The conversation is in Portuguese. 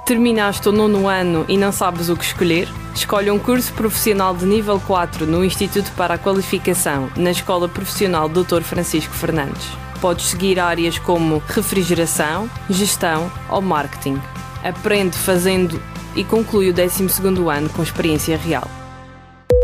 Terminaste o 9º ano e não sabes o que escolher? Escolhe um curso profissional de nível 4 no Instituto para a Qualificação, na Escola Profissional Dr. Francisco Fernandes. Podes seguir áreas como refrigeração, gestão ou marketing. Aprende fazendo e conclui o 12º ano com experiência real.